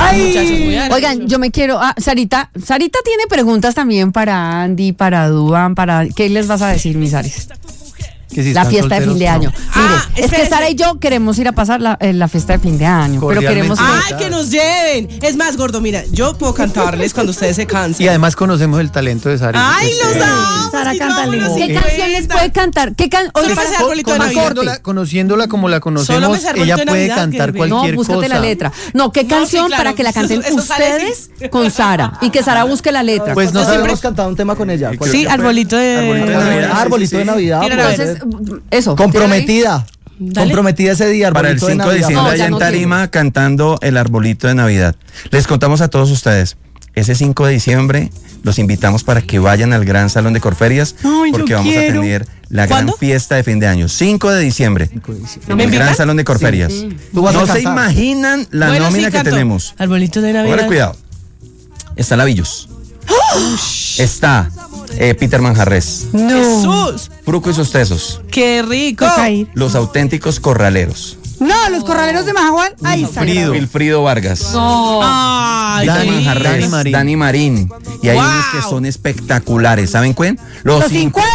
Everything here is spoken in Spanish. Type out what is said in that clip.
Muchachos, muy agradecidos. Oigan, yo me quiero... Sarita tiene preguntas también para Andy, para Duan, ¿qué les vas a decir, mis Ares? La fiesta de fin de año. Mire, es que espérese. Sara y yo queremos ir a pasar la fiesta de fin de año, pero queremos... ¡Ay, que nos lleven! Es más, gordo, mira, yo puedo cantarles cuando ustedes se cansen. Y además conocemos el talento de Sara. ¡Ay, los amo! Sara canta lindo. ¿Qué ¿Qué canción les puede cantar? Solo me sé Arbolito de Navidad. Conociéndola como la Solo conocemos, me sé Arbolito ella de puede Navidad, cantar Gerber. cualquier No, búscate cosa. la letra. No, ¿qué No, canción sí, claro. para que la canten Eso sale ustedes con Sara? Y que Sara busque la letra. Pues no Nosotros sabemos. hemos cantado un tema con ella. ¿Cuál? Sí, Arbolito de Navidad. Arbolito de Navidad. Mira, pues. Entonces, eso. Comprometida. Dale. Comprometida ese día, Para el Arbolito 5 de Navidad. diciembre No, allá ya en no Tarima cantando el arbolito de Navidad. Les contamos a todos ustedes, ese 5 de diciembre los invitamos para que vayan al Gran Salón de Corferias Ay, porque yo vamos quiero. a tener la ¿Cuándo? gran fiesta de fin de año. 5 de diciembre. En ¿Me el Gran invitan? Salón de Corferias. Tú vas a No se cantar. imaginan la Bueno, nómina sí, que canto. tenemos. Arbolito de Navidad. Ahora cuidado. Está Lavillos. Está Peter Manjarres. ¡Jesús! Fruco y sus tesos. ¡Qué rico! Los auténticos corraleros. No, los corraleros de Majagual. Ahí está. Wilfrido Vargas. ¡Ay, Peter qué Manjarres, Dani Marín. Dani Marín. Y hay Wow. unos que son espectaculares. ¿Saben cuál? Los 50